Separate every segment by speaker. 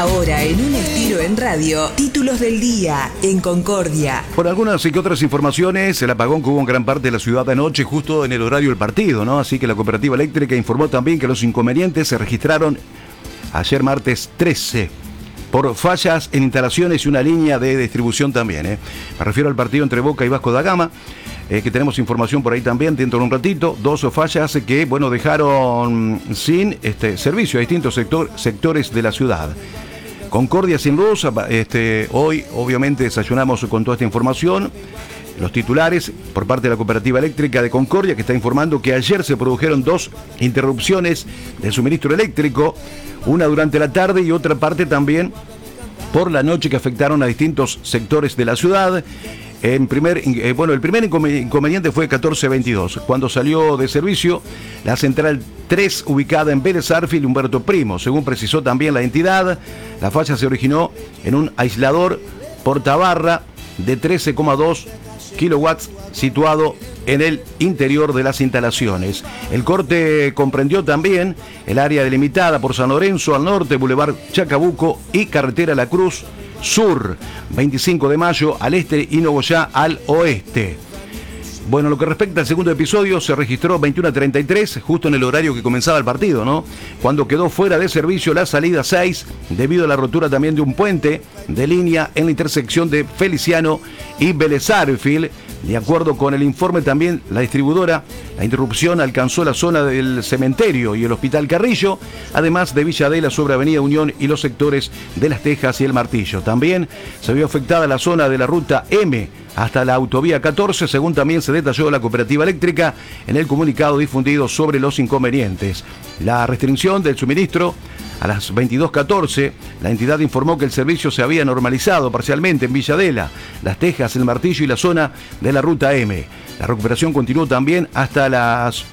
Speaker 1: Ahora en un estilo en radio, títulos del día en Concordia.
Speaker 2: Por algunas y que otras informaciones, el apagón que hubo en gran parte de la ciudad anoche, justo en el horario del partido, ¿no? Así que la Cooperativa Eléctrica informó también que los inconvenientes se registraron ayer martes 13 por fallas en instalaciones y una línea de distribución también. Me refiero al partido entre Boca y Vasco da Gama, que tenemos información por ahí también dentro de un ratito. Dos fallas que, bueno, dejaron sin servicio a distintos sectores de la ciudad. Concordia sin luz. Hoy obviamente desayunamos con toda esta información. Los titulares por parte de la Cooperativa Eléctrica de Concordia, que está informando que ayer se produjeron 2 interrupciones del suministro eléctrico, una durante la tarde y otra parte también por la noche, que afectaron a distintos sectores de la ciudad. El primer inconveniente fue 1422, cuando salió de servicio la central 3 ubicada en Vélez Arfield, Humberto Primo. Según precisó también la entidad, la falla se originó en un aislador portabarra de 13,2 kilowatts situado en el interior de las instalaciones. El corte comprendió también el área delimitada por San Lorenzo al norte, Boulevard Chacabuco y Carretera La Cruz Sur, 25 de mayo al este y Nogoyá al oeste. Bueno, lo que respecta al segundo episodio, se registró 21:33, justo en el horario que comenzaba el partido, ¿no? Cuando quedó fuera de servicio la salida 6, debido a la rotura también de un puente de línea en la intersección de Feliciano y Vélez Arfield. De acuerdo con el informe también, la distribuidora, la interrupción alcanzó la zona del cementerio y el Hospital Carrillo, además de Villa Adela sobre Avenida Unión y los sectores de Las Tejas y El Martillo. También se vio afectada la zona de la ruta M hasta la autovía 14, según también se detalló la Cooperativa Eléctrica en el comunicado difundido sobre los inconvenientes. La restricción del suministro a las 22:14, la entidad informó que el servicio se había normalizado parcialmente en Villa Adela, Las Tejas, El Martillo y la zona de la ruta M. La recuperación continuó también hasta las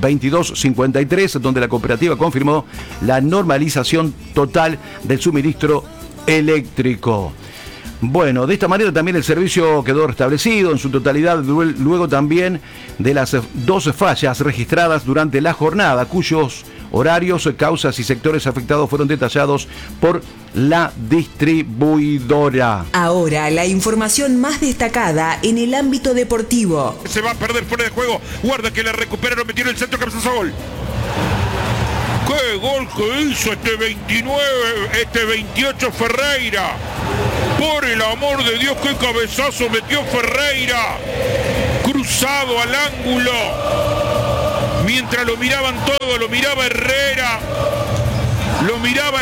Speaker 2: 22:53, donde la cooperativa confirmó la normalización total del suministro eléctrico. Bueno, de esta manera también el servicio quedó restablecido en su totalidad, luego también de las 12 fallas registradas durante la jornada, cuyos horarios, causas y sectores afectados fueron detallados por la distribuidora.
Speaker 1: Ahora la información más destacada en el ámbito deportivo.
Speaker 3: Se va a perder fuera de juego, guarda que la recuperaron, metieron el centro, cabezazo, gol. ¡Qué gol que hizo este 28 Ferreira! Por el amor de Dios, qué cabezazo metió Ferreira, cruzado al ángulo, mientras lo miraban todos, lo miraba Herrera, lo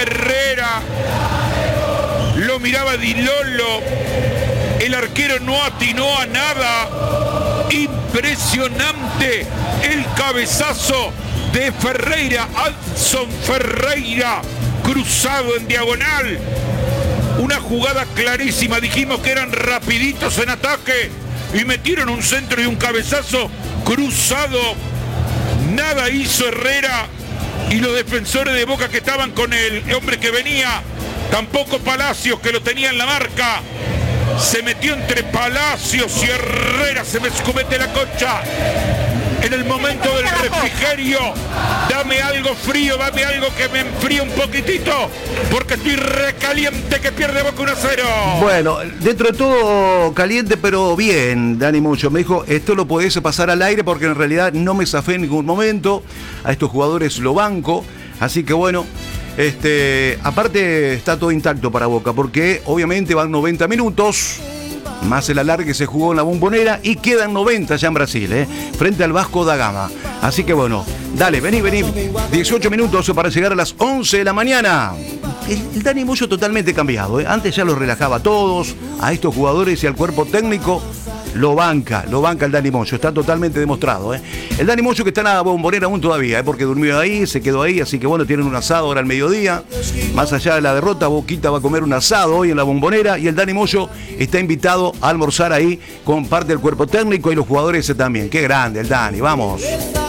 Speaker 3: miraba Di Lollo, el arquero no atinó a nada. Impresionante el cabezazo de Ferreira, Adson Ferreira, cruzado en diagonal. Una jugada clarísima, dijimos que eran rapiditos en ataque y metieron un centro y un cabezazo cruzado. Nada hizo Herrera y los defensores de Boca que estaban con el hombre que venía, tampoco Palacios, que lo tenía en la marca. Se metió entre Palacios y Herrera, se me escomete la concha. En el momento del refrigerio, dame algo frío, dame algo que me enfríe un poquitito, porque estoy recaliente, que pierde Boca 1-0.
Speaker 2: Bueno, dentro de todo caliente, pero bien, Dani Mucho. Me dijo, esto lo podés pasar al aire porque en realidad no me zafé en ningún momento. A estos jugadores lo banco, así que bueno, aparte está todo intacto para Boca, porque obviamente van 90 minutos. Más el alargue que se jugó en la Bombonera y quedan 90 ya en Brasil, frente al Vasco da Gama. Así que bueno, dale, vení. 18 minutos para llegar a las 11 de la mañana. El Dani Moyo totalmente cambiado, Antes ya lo relajaba a todos, a estos jugadores y al cuerpo técnico. Lo banca el Dani Moyo, está totalmente demostrado, El Dani Moyo que está en la Bombonera aún todavía, porque durmió ahí, se quedó ahí, así que bueno, tienen un asado ahora al mediodía. Más allá de la derrota, Boquita va a comer un asado hoy en la Bombonera y el Dani Moyo está invitado a almorzar ahí con parte del cuerpo técnico y los jugadores también. Qué grande el Dani, vamos.